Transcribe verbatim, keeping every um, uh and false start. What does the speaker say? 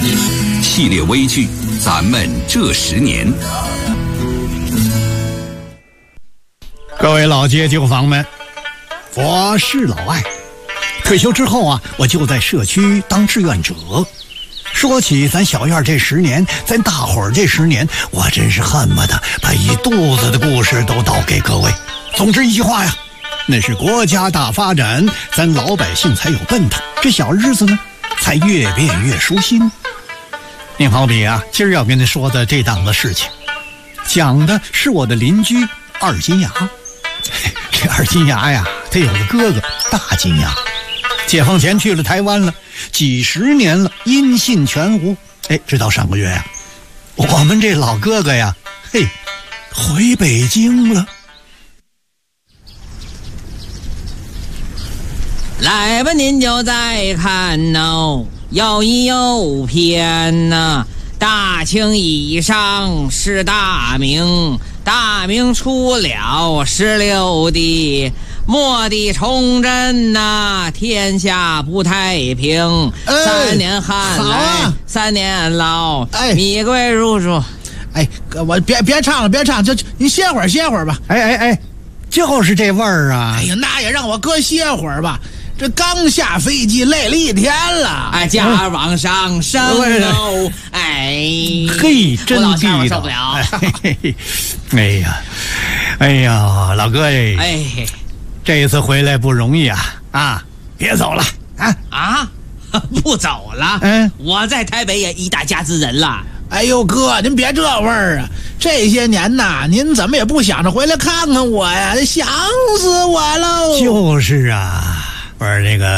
系列微剧《咱们这十年》。 各位老街旧坊们，我是老艾。退休之后啊，我就在社区当志愿者。说起咱小院这十年，咱大伙儿这十年，我真是恨不得把一肚子的故事都倒给各位。总之一句话呀，那是国家大发展，咱老百姓才有奔头，这小日子呢才越变越舒心。您好比啊，今儿要跟您说的这档子事情，讲的是我的邻居二金牙。这二金牙呀，他有个哥哥大金牙，解放前去了台湾了，几十年了，音信全无。哎，直到上个月呀、啊，我们这老哥哥呀，嘿，回北京了。 来吧，您就再看哦，有一有篇呐、啊，大清以上是大明，大明出了十六帝，末帝崇祯呐，天下不太平。哎、三年旱来、啊，三年涝，哎，米贵如注。 哎，我别别唱了，别唱，就你歇会儿，歇会儿吧。 哎哎哎，就是这味儿啊！ 哎呀，那也让我哥歇会儿吧。这刚下飞机，累了一天了。 哎，家往上升哦！哎， 嘿，真地道，受不了。 哎呀，哎呀，老哥哎， 哎， 这一次回来不容易啊！啊，别走了啊啊！不走了？嗯，我在台北也一大家子人了。 哎呦哥，您别这味儿啊！这些年呐，您怎么也不想着回来看看我呀？想死我喽！ 就是啊。不是这个